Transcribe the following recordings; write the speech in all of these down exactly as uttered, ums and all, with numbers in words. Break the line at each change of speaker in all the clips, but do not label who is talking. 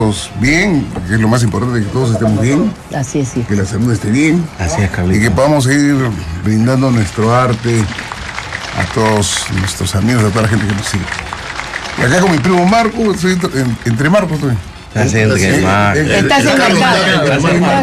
bien, que es lo más importante, que todos estemos bien.
Así es, sí.
Que la salud esté bien.
Así es, Carlito.
Y que podamos seguir brindando nuestro arte a todos nuestros amigos, a toda la gente que nos sigue. Y acá con mi primo Marco, estoy en, entre Marcos estoy.
Estás enmarcado.
Estás enmarcado.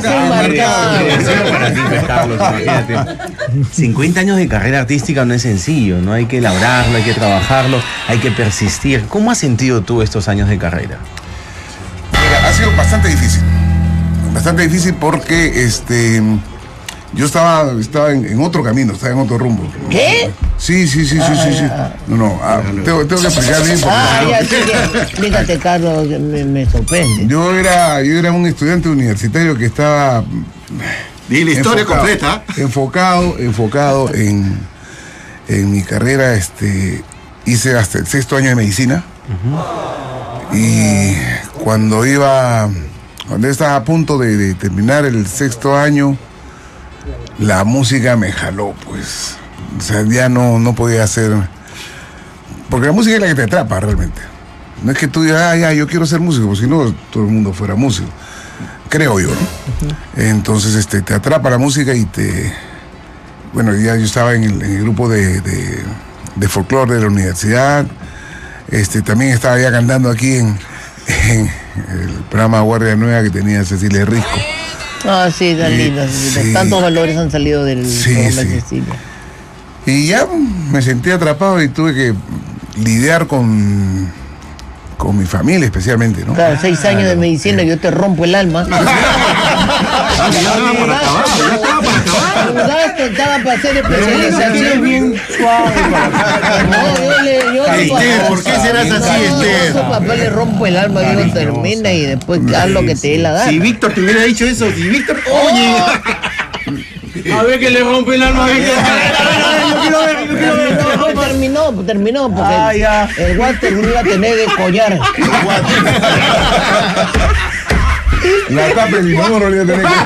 Estás cincuenta años de carrera artística no es sencillo, ¿no? Hay que labrarlo, hay que trabajarlo, hay que persistir. ¿Cómo has sentido tú estos años de carrera?
Mira, ha sido bastante difícil. Bastante difícil porque este yo estaba, estaba en, en otro camino, estaba en otro rumbo.
¿Qué?
Sí, sí, sí, sí, sí, sí. No, no, ah, tengo, tengo que explicar bien porque
Ah,
no.
ya, sí, que- dígate, Carlos, me, me sorprende.
Yo era, yo era un estudiante universitario que estaba
Di la historia
enfocado,
completa.
Enfocado, enfocado en, en mi carrera, este, hice hasta el sexto año de medicina. Y cuando iba, cuando estaba a punto de, de terminar el sexto año, la música me jaló, pues. O sea, ya no, no podía hacer. Porque la música es la que te atrapa realmente. No es que tú digas, ah, ya, yo quiero ser músico, porque si no, todo el mundo fuera músico. Creo yo, ¿no? Uh-huh. Entonces, este, te atrapa la música y te. Bueno, ya yo estaba en el, en el grupo de, de, de folclore de la universidad. Este, también estaba ya cantando aquí en, en el programa Guardia Nueva que tenía Cecilia Risco.
Ah, sí, tan lindo.
Sí.
Tantos valores han salido del
Sí,
programa
sí.
de Cecilia.
Y ya me sentí atrapado y tuve que lidiar con, con mi familia especialmente, ¿no?
Claro, seis años de medicina, yo te rompo el alma.
Ya estaba para acabar, ya estaba para acabar.
Dudaste, estaba para hacer especialización.
bien suave.
No, yo le. Yo le-
Esther, ¿por qué serás así,
No,
Esther?
yo a su papá le rompo el alma, digo, termina y después haz lo que te dé la gana.
Si Víctor te hubiera dicho eso, si Víctor. Oye.
A ver que le rompe el alma a Víctor. Yo quiero ver, yo quiero ver.
Terminó, terminó, terminó, porque
Ah, ya.
el Walter me iba a tener de collar.
La tapa de mi mamá no le iba a tener que...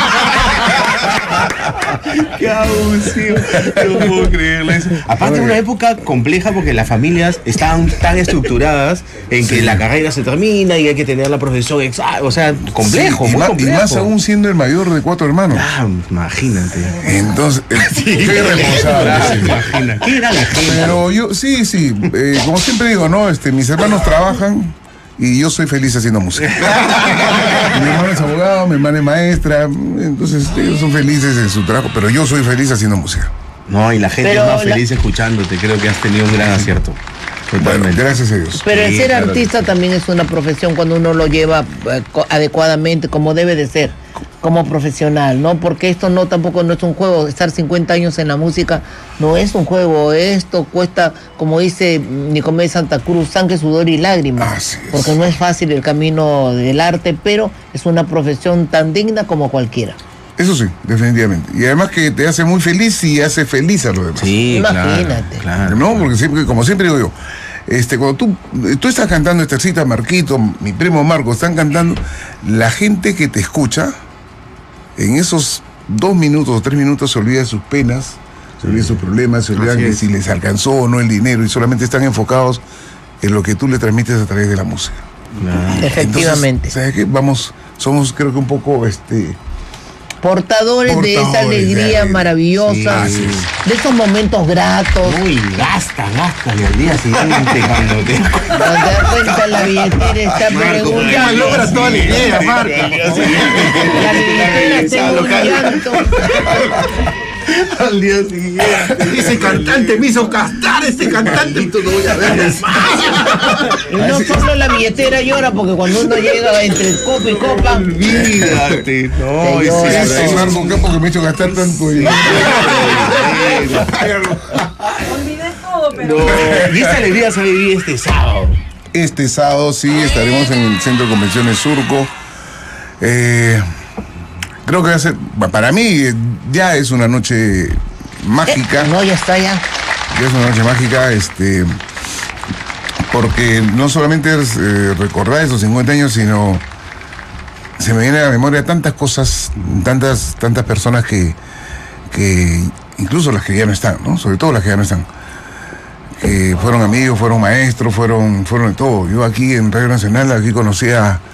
Qué abusivo. No puedo creerlo eso. Aparte, una época compleja porque las familias estaban tan estructuradas en que la carrera se termina y hay que tener la profesión exacta. O sea, complejo,
Sí, y,
muy
más,
complejo.
y más aún siendo el mayor de cuatro hermanos.
Ah, imagínate.
Entonces, qué responsable.
Ah,
sí.
imagina. Qué era la gente.
Pero yo, sí, sí, eh, como siempre digo, ¿no? Este, mis hermanos trabajan y yo soy feliz haciendo música. Mi hermano es abogado, mi hermana es maestra, entonces ellos son felices en su trabajo, pero yo soy feliz haciendo música.
No, y la gente
Pero
es más
la-
feliz escuchándote. Creo que has tenido un gran acierto.
Bueno,
Totalmente.
gracias a Dios.
Pero el
Sí,
ser
claro.
artista también es una profesión cuando uno lo lleva eh, co- adecuadamente, como debe de ser, como profesional, ¿no? Porque esto no tampoco no es un juego. Estar cincuenta años en la música no es un juego. Esto cuesta, como dice Nicomedes Santa Cruz, sangre, sudor y lágrimas.
Así es.
Porque no es fácil el camino del arte, pero es una profesión tan digna como cualquiera.
Eso sí, definitivamente. Y además que te hace muy feliz y hace feliz a los demás.
Sí,
Imagínate.
claro, claro.
No, porque siempre, como siempre digo yo, este, cuando tú, tú estás cantando Estercita, Marquito, mi primo Marco, están cantando, la gente que te escucha, en esos dos minutos o tres minutos se olvida de sus penas, se olvida de sus problemas, se olvidan
Así
de
es.
si les alcanzó o no el dinero y solamente están enfocados en lo que tú le transmites a través de la música.
Claro.
Efectivamente.
Entonces, ¿sabes qué? Vamos, somos creo que un poco, este,
Portadores, de esa
Portadores de
alegría
alegría.
maravillosa,
Sí.
de esos momentos gratos.
Uy, gasta, gasta y al día siguiente cuando te...
Cuando te das cuenta la billetera está preguntando.
Ya logra toda la idea, Marco.
La billetera está en un llanto.
Al día siguiente.
Ese cantante me hizo gastar, ese cantante. No voy a ver.
Y no solo la billetera llora, porque cuando uno llega entre copa y copa,
Olvídate. No,
Te
ese
llora
es-
es Marco Campo que me ha hecho gastar tanto y...
Olvidé todo, pero.
No, y esta alegría se va a vivir este sábado.
Este sábado sí estaremos en el Centro de Convenciones Surco. Eh, creo que va a ser, para mí eh, ya es una noche mágica.
eh, no, ya está ya.
Ya es una noche mágica, este, porque no solamente es eh, recordar esos cincuenta años, sino se me viene a la memoria tantas cosas, tantas, tantas personas que, que incluso las que ya no están, ¿no? Sobre todo las que ya no están. Que fueron amigos, fueron maestros, fueron, fueron de todo. Yo aquí en Radio Nacional, aquí conocí a